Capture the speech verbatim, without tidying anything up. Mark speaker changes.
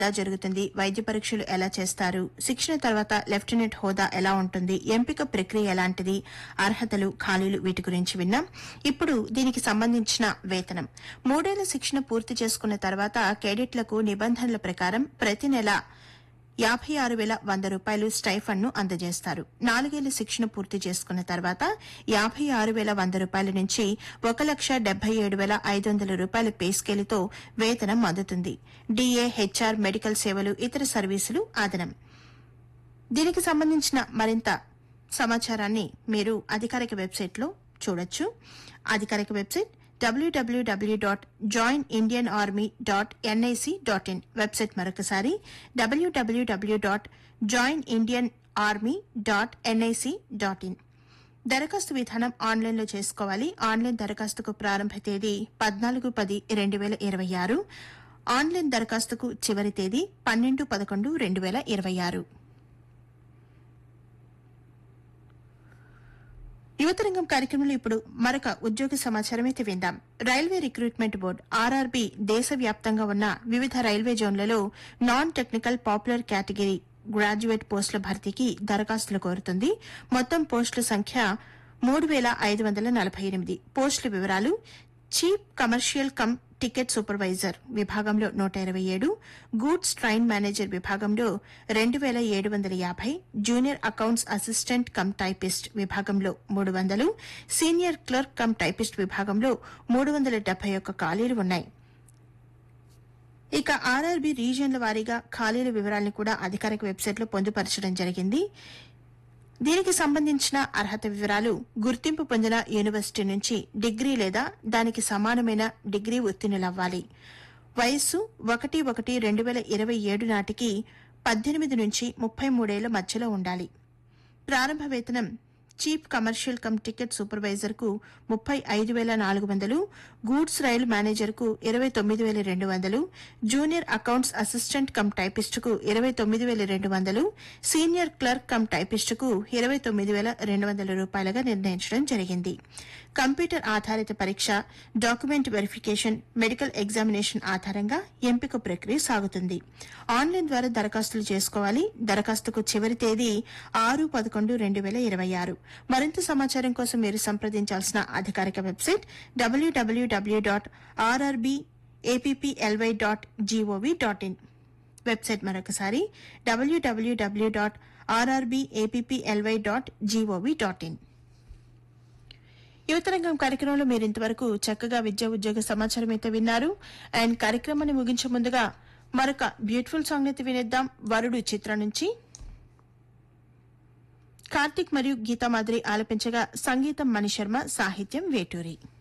Speaker 1: ఎలా జరుగుతుంది, వైద్య పరీక్షలు ఎలా చేస్తారు, శిక్షణ తర్వాత లెఫ్టినెంట్ హోదా ఎలా ఉంటుంది, ఎంపిక ప్రక్రియ ఎలాంటిది, అర్హతలు, ఖాళీలు వీటి గురించి విన్నాం. ఇప్పుడు దీనికి సంబంధించిన వేతనం. మూడేళ్ల శిక్షణ పూర్తి చేసుకున్న తర్వాత కేడెట్లకు నిబంధనల ప్రకారం ప్రతి నెల యాభై ఆరు వేల వంద రూపాయలు స్టైఫండ్ ను అందజేస్తారు. నాలుగేళ్ల శిక్షణ పూర్తి చేసుకున్న తర్వాత యాభై ఆరు వేల వంద రూపాయల నుంచి ఒక లక్ష డెబ్బై ఏడు వేల ఐదు వందల రూపాయల పే స్కేలుతో వేతనం అందుతుంది. డీఏ, హెచ్ఆర్, మెడికల్ సేవలు, ఇతర సర్వీసులు అదనం. దీనికి సంబంధించిన మరింత సమాచారాన్ని మీరు అధికారిక వెబ్సైట్లో చూడొచ్చు. అధికారిక website WWW dot join Indian army dot NIC dot in. Website మరొకసారి డబ్ల్యూడబ్ల్యూడబ్ల్యూ dot join Indian army dot NIC dot in. దరఖాస్తు విధానం ఆన్లైన్లో చేసుకోవాలి. ఆన్లైన్ దరఖాస్తుకు ప్రారంభ తేదీ పద్నాలుగు పది రెండు వేల ఇరవై ఆరు. ఆన్లైన్ దరఖాస్తుకు చివరి తేదీ పన్నెండు పదకొండు రెండు వేల ఇరవై ఆరు. యువతరంగం కార్యక్రమంలో ఇప్పుడు మరొక ఉద్యోగ సమాచారం అయితే విందాం. రైల్వే రిక్రూట్మెంట్ బోర్డు ఆర్ఆర్బీ దేశవ్యాప్తంగా ఉన్న వివిధ రైల్వే జోన్లలో non technical popular category graduate పోస్టుల భర్తీకి దరఖాస్తులు కోరుతుంది. మొత్తం పోస్టుల సంఖ్య మూడు వేల ఐదు వందల నలభై ఎనిమిది. పోస్టుల వివరాలు: chief commercial come ticket supervisor విభాగంలో నూట ఇరవై ఏడు, గూడ్స్ ట్రైన్ మేనేజర్ విభాగంలో రెండు వేల ఏడు వందల యాభై, junior accounts assistant cum typist విభాగంలో మూడు వందలు, సీనియర్ క్లర్క్ కమ్ టైపిస్ట్ విభాగంలో మూడు వందల డెబ్బై ఒక్క ఖాళీలు ఉన్నాయి. ఇక ఆర్ఆర్బీ రీజియన్ల వారీగా ఖాళీల వివరాలను కూడా అధికారిక వెబ్సైట్లో పొందుపరచడం జరిగింది. దీనికి సంబంధించిన అర్హత వివరాలు: గుర్తింపు పొందిన యూనివర్సిటీ నుంచి డిగ్రీ లేదా దానికి సమానమైన డిగ్రీ ఉత్తీర్ణులవ్వాలి. వయస్సు ఒకటి ఒకటి రెండు వేల ఇరవై ఏడు నాటికి పద్దెనిమిది నుంచి ముప్పై మూడేళ్ల మధ్యలో ఉండాలి. ప్రారంభ వేతనం chief commercial come ticket supervisor కు ముప్పై ఐదు వేల నాలుగు వందలు, గూడ్స్ రైలు మేనేజర్ కు ఇరవై తొమ్మిది వేల రెండు వందలు, junior accounts assistant cum typist కు ఇరవై తొమ్మిది వేల రెండు వందలు, సీనియర్ క్లర్క్ కమ్ టైపిస్ట్ కు ఇరవై తొమ్మిది వేల రెండు వందల రూపాయలుగా నిర్ణయించడం జరిగింది. కంప్యూటర్ ఆధారిత పరీక్ష, డాక్యుమెంట్ వెరిఫికేషన్, మెడికల్ ఎగ్జామినేషన్ ఆధారంగా ఎంపిక ప్రక్రియ సాగుతుంది. ఆన్లైన్ ద్వారా దరఖాస్తులు చేసుకోవాలి. దరఖాస్తుకు చివరి తేదీ ఆరు పదకొండు రెండు వేల ఇరవై ఆరు. మరింత సమాచారం కోసం మీరు సంప్రదించాల్సిన అధికారిక website WWW dot ఆర్ఆర్బీఏపీపీఎల్వై dot GOV dot in. Website మరొకసారి డబ్ల్యూడబ్ల్యూడబ్ల్యూ dot ఆర్ఆర్బీఏపీపీఎల్వై dot GOV dot in. యువతరంగం కార్యక్రమంలో మీరు ఇంతవరకు చక్కగా విద్యా ఉద్యోగ సమాచారం అయితే విన్నారు. అండ్ కార్యక్రమాన్ని ముగించే ముందుగా మరొక బ్యూటిఫుల్ సాంగ్ అయితే వినేద్దాం. వరుడు చిత్రం నుంచి కార్తిక్ మరియు గీతామాధురి ఆలపించగా సంగీతం మణిశర్మ, సాహిత్యం వేటూరి.